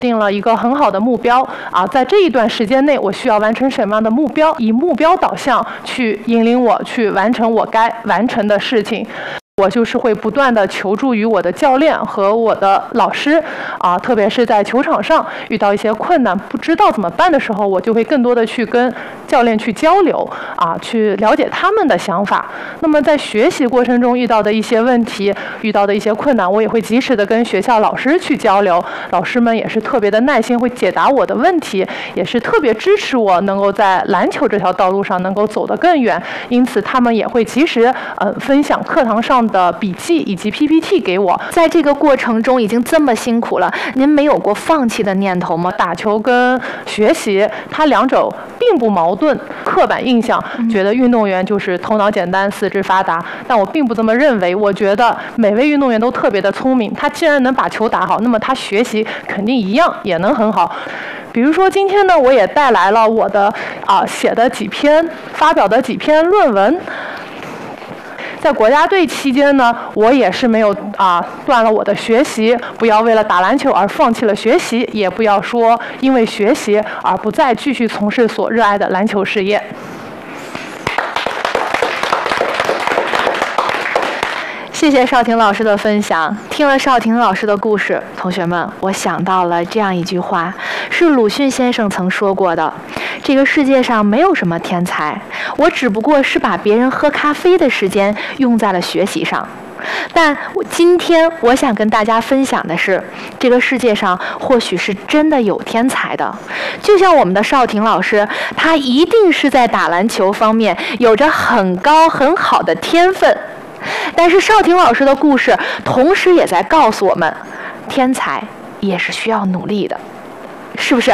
定了一个很好的目标啊，在这一段时间内，我需要完成什么样的目标，以目标导向去引领我去完成我该完成的事情。我就是会不断的求助于我的教练和我的老师啊，特别是在球场上遇到一些困难不知道怎么办的时候，我就会更多的去跟教练去交流啊，去了解他们的想法。那么在学习过程中遇到的一些问题，遇到的一些困难，我也会及时的跟学校老师去交流，老师们也是特别的耐心，会解答我的问题，也是特别支持我能够在篮球这条道路上能够走得更远。因此他们也会及时分享课堂上的笔记以及 PPT 给我。 在这个过程中已经这么辛苦了，您没有过放弃的念头吗？ 打球跟学习它两者并不矛盾。刻板印象觉得运动员就是头脑简单四肢发达，但我并不这么认为。我觉得每位运动员都特别的聪明，他既然能把球打好，那么他学习肯定一样也能很好。比如说今天呢，我也带来了我的写的发表的几篇论文。在国家队期间呢，我也是没有断了我的学习，不要为了打篮球而放弃了学习，也不要说因为学习而不再继续从事所热爱的篮球事业。 谢谢邵婷老师的分享。听了邵婷老师的故事，同学们，我想到了这样一句话，是鲁迅先生曾说过的：这个世界上没有什么天才，我只不过是把别人喝咖啡的时间用在了学习上。但今天我想跟大家分享的是，这个世界上或许是真的有天才的，就像我们的邵婷老师，他一定是在打篮球方面有着很高很好的天分。但是邵婷老师的故事同时也在告诉我们，天才也是需要努力的，是不是？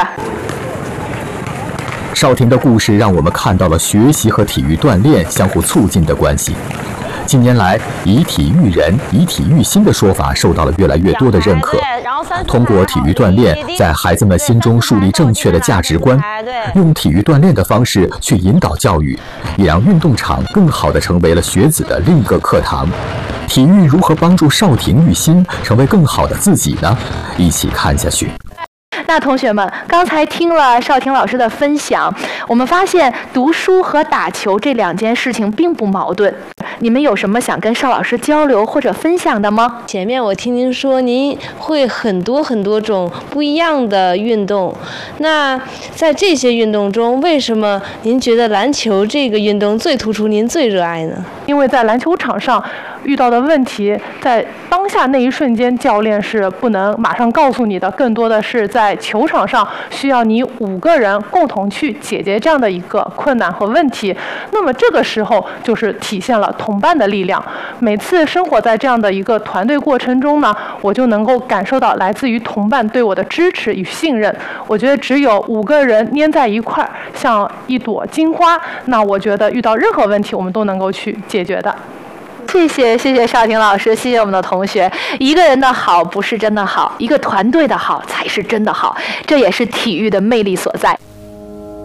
邵婷的故事让我们看到了学习和体育锻炼相互促进的关系。近年来，以体育人、以体育心的说法受到了越来越多的认可。通过体育锻炼，在孩子们心中树立正确的价值观，用体育锻炼的方式去引导教育，也让运动场更好地成为了学子的另一个课堂。体育如何帮助邵婷育心，成为更好的自己呢？一起看下去。 那同学们，刚才听了邵婷老师的分享，我们发现读书和打球这两件事情并不矛盾。你们有什么想跟邵老师交流或者分享的吗？ 前面我听您说您会很多种不一样的运动，那在这些运动中，为什么您觉得篮球这个运动最突出，您最热爱呢？ 因为在篮球场上遇到的问题，在当下那一瞬间，教练是不能马上告诉你的，更多的是在球场上需要你5个人共同去解决这样的一个困难和问题。那么这个时候就是体现了同伴的力量。每次生活在这样的一个团队过程中呢，我就能够感受到来自于同伴对我的支持与信任。我觉得只有5个人粘在一块儿，像一朵金花，那我觉得遇到任何问题我们都能够去解决的。 谢谢邵婷老师，谢谢我们的同学。一个人的好不是真的好，一个团队的好才是真的好，这也是体育的魅力所在。